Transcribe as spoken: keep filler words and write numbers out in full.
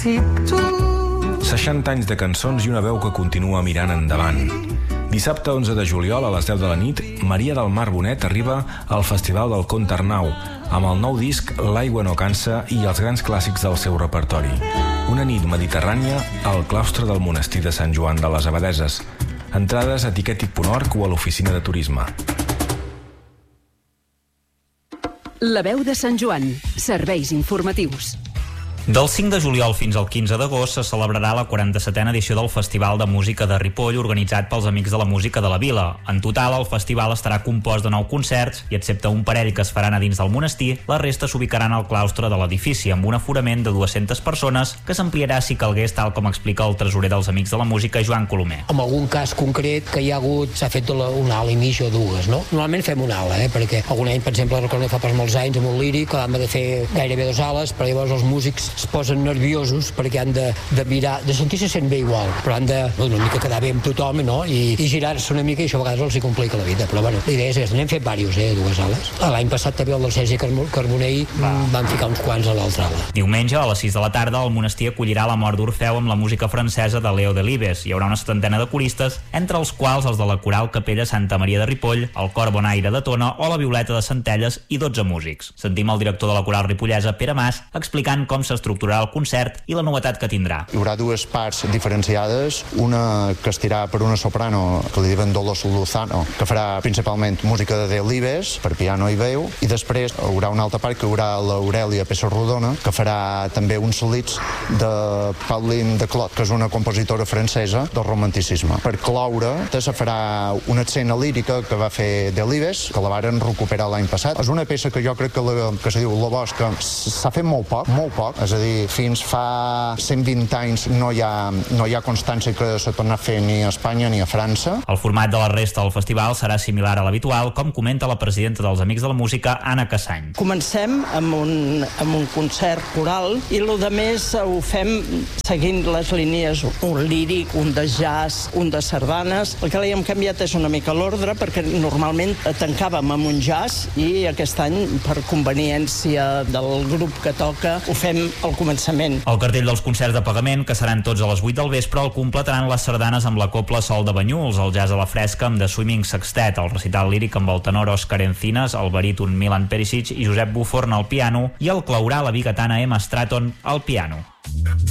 necessito. seixanta anys de cançons i una veu que continua mirant endavant. Dissabte onze de juliol a les deu de la nit, Maria del Mar Bonet arriba al Festival del Conte Arnau amb el nou disc L'aigua no cansa i els grans clàssics del seu repertori. Una nit mediterrània al claustre del monestir de Sant Joan de les Abadeses. Entrades a tiquetic punt org o a l'oficina de turisme. La veu de Sant Joan. Serveis informatius. Del cinc de juliol fins al quinze d'agost se celebrarà la quaranta-setena edició del Festival de Música de Ripoll, organitzat pels Amics de la Música de la Vila. En total, el festival estarà compost de nou concerts i, excepte un parell que es faran a dins del monestir, la resta s'ubicaran al claustre de l'edifici, amb un aforament de dues-centes persones que s'ampliarà si calgués, tal com explica el tresorer dels Amics de la Música, Joan Colomer. En algun cas concret que hi ha hagut, s'ha fet una ala i mig o dues, no? Normalment fem una ala, eh? Perquè algun any, per exemple, recordo fa pas molts anys, amb un líric, vam de fer gairebé dues ales, però llavors els músics es posen nerviosos perquè han de, de mirar, de sentir-se sent bé igual, però han de una mica quedar bé amb tothom, no? I, i girar-se una mica, i això a vegades els hi complica la vida, però bueno, la idea és, n'hem fet diversos, eh, dues ales. L'any passat també el del Sergi Carbonell van ficar uns quants a l'altra ala. Diumenge, a les sis de la tarda, el monestir acollirà la mort d'Orfeu amb la música francesa de Leo Delibes. Hi haurà una setantena de coristes, entre els quals els de la Coral Capella Santa Maria de Ripoll, el Cor Bonaire de Tona o la Violeta de Centelles i dotze músics. Sentim el director de la Coral Ripollesa, Pere Mas, explicant com s'estructurarà el concert i la novetat que tindrà. Hi haurà dues parts diferenciades, una que estirà per una soprano que li diuen Dolors Luzano, que farà principalment música de Delibes per piano i veu, i després hi haurà una altra part que hi haurà l'Aurèlia Pessarrodona, que farà també uns solits de Pauline de Clot, que és una compositora francesa del romanticisme. Per cloure, se farà una escena lírica que va fer Delibes, que la varen recuperar l'any passat. És una peça que jo crec que, la, que se diu La Bosca s'ha fet molt poc, molt poc, és a dir, fins fa cent vint anys no hi ha, no hi ha constància que s'ha tornat a fer ni a Espanya ni a França. El format de la resta del festival serà similar a l'habitual, com comenta la presidenta dels Amics de la Música, Anna Cassany. Comencem amb un, amb un concert coral i el de més ho fem seguint les línies, un líric, un de jazz, un de sardanes. El que li hem canviat és una mica l'ordre, perquè normalment tancàvem amb un jazz i aquest any, per conveniència del grup que toca, ho fem al començament. El cartell dels concerts de pagament, que seran tots a les vuit del vespre, el completaran les sardanes amb la copla Sol de Banyuls, el jazz a la fresca amb The Swimming Sextet, el recital líric amb el tenor Òscar Encinas, el baríton Milan Perisic i Josep Buforn al piano, i el claurà la bigatana Emma Stratton al piano.